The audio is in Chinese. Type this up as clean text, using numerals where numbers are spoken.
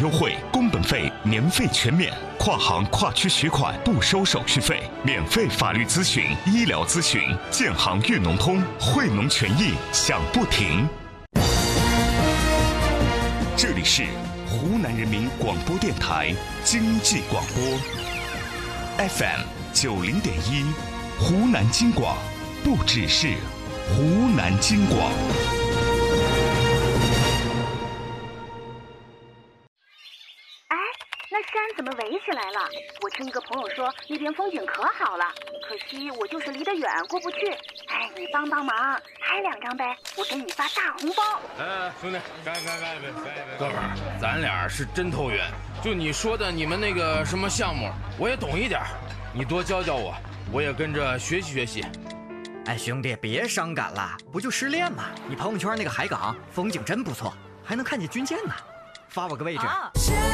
优惠，工本费年费全免，跨行跨区取款不收手续费，免费法律咨询、医疗咨询，建行粤农通，惠农权益享不停。这里是湖南人民广播电台经济广播 FM 90.1，湖南经广，不只是湖南经广。 那山怎么围起来了？我听一个朋友说那边风景可好了，可惜我就是离得远过不去。哎，你帮帮忙，拍2张呗，我给你发大红包。 兄弟，干！哥们儿，咱俩是真投缘。就你说的你们那个什么项目，我也懂一点，你多教教我，我也跟着学习学习。 哎，兄弟，别伤感了，不就失恋吗？你朋友圈那个海港风景真不错，还能看见军舰呢，发我个位置。